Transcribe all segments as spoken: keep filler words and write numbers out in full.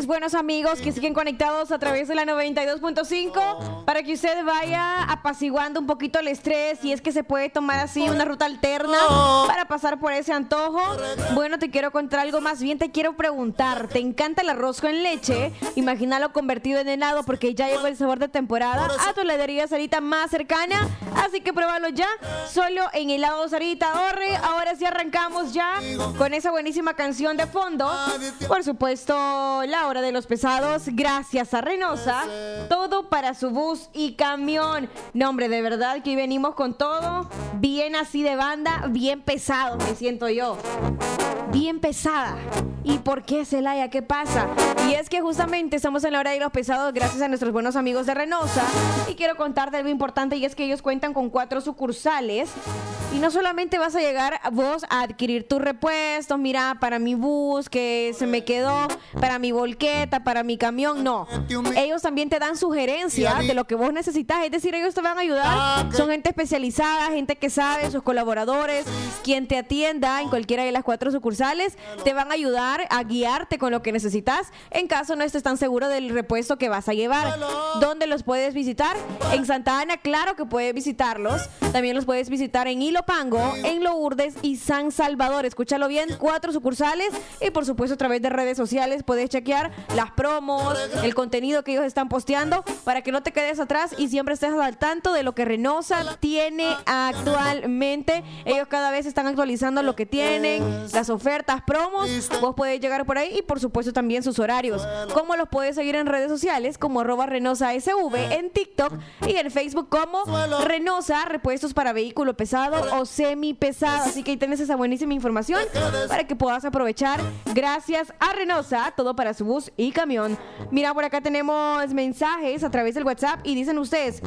mis buenos amigos que siguen conectados a través de la noventa y dos punto cinco para que usted vaya apaciguando un poquito el estrés y es que se puede tomar así una ruta alterna para pasar por ese antojo. Bueno, te quiero contar algo, más bien te quiero preguntar, ¿te encanta el arroz con leche? Imagínalo convertido en helado porque ya llegó el sabor de temporada a tu heladería Sarita más cercana, así que pruébalo ya, solo en helado Sarita. Orre, ahora sí arrancamos ya con esa buenísima canción de fondo. Por supuesto, la hora de los pesados, gracias a Reynosa, todo para su bus y camión. No, hombre, de verdad que hoy venimos con todo, bien así de banda, bien pesado, me siento yo. Bien pesada. ¿Y por qué, Celaya? ¿Qué pasa? Y es que justamente estamos en la hora de los pesados gracias a nuestros buenos amigos de Reynosa. Y quiero contarte algo importante, y es que ellos cuentan con cuatro sucursales. Y no solamente vas a llegar vos a adquirir tus repuestos, mira, para mi bus que se me quedó, para mi volqueta, para mi camión, no. Ellos también te dan sugerencias de lo que vos necesitas, es decir, ellos te van a ayudar. Son gente especializada, gente que sabe, sus colaboradores, quien te atienda en cualquiera de las cuatro sucursales, te van a ayudar a guiarte con lo que necesitas en caso no estés tan seguro del repuesto que vas a llevar. ¿Dónde los puedes visitar? En Santa Ana, claro que puedes visitarlos. También los puedes visitar en Ilopango, en Lourdes y San Salvador. Escúchalo bien, cuatro sucursales y por supuesto a través de redes sociales puedes chequear las promos, el contenido que ellos están posteando para que no te quedes atrás y siempre estés al tanto de lo que Reynosa tiene actualmente. Ellos cada vez están actualizando lo que tienen, las ofertas, promos. Vos puedes llegar por ahí y por supuesto también sus horarios. ¿Cómo los puedes seguir en redes sociales? Como arroba Reynosa S V en TikTok y en Facebook como Reynosa, repuestos para vehículo pesado o semi pesado. Así que ahí tienes esa buenísima información para que puedas aprovechar. Gracias a Reynosa, todo para su bus y camión. Mira, por acá tenemos mensajes a través del WhatsApp y dicen ustedes: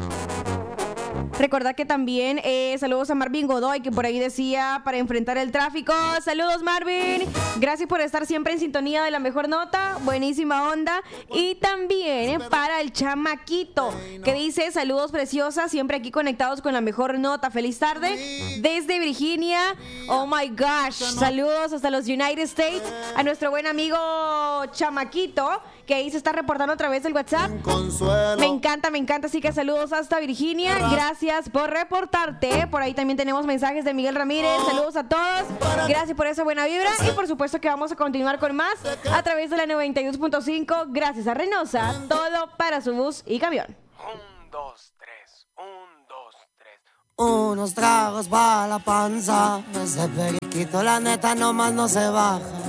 recordad que también eh, saludos a Marvin Godoy, que por ahí decía para enfrentar el tráfico. Saludos, Marvin. Gracias por estar siempre en sintonía de la mejor nota. Buenísima onda. Y también eh, para el chamaquito, que dice saludos preciosas, siempre aquí conectados con la mejor nota. Feliz tarde desde Virginia. Oh my gosh. Saludos hasta los United States. A nuestro buen amigo chamaquito, que ahí se está reportando a través del WhatsApp. Me encanta, me encanta. Así que saludos hasta Virginia. Gracias por reportarte. Por ahí también tenemos mensajes de Miguel Ramírez. Saludos a todos. Gracias por esa buena vibra. Y por supuesto que vamos a continuar con más a través de la noventa y dos punto cinco. Gracias a Reynosa. Todo para su bus y camión. Un, dos, tres. Un, dos, tres. Unos tragos para la panza. Ese periquito, la neta, nomás no se baja.